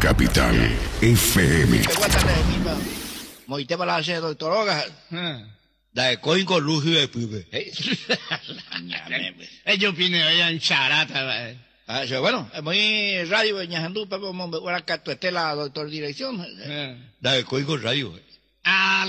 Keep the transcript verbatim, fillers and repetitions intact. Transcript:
Capital F M. Moite para la doctor Oga. Da de coinco lujio de pibe. Ellos vienen allá en charata. Ah, eso, bueno, es muy radio, ñajandú, pero, bueno, que tú estés la doctor dirección. Da de coinco radio. Ah,